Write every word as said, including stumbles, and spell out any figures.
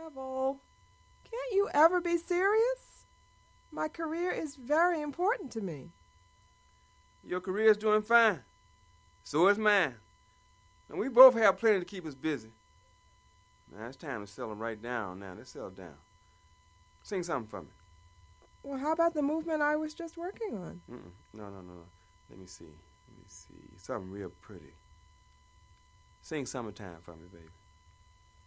Neville, can't you ever be serious? My career is very important to me. Your career is doing fine. So is mine. And we both have plenty to keep us busy. Now, it's time to settle right down now. Let's settle down. Sing something for me. Well, how about the movement I was just working on? Mm-mm. No, no, no, no. Let me see. Let me see. Something real pretty. Sing Summertime for me, baby.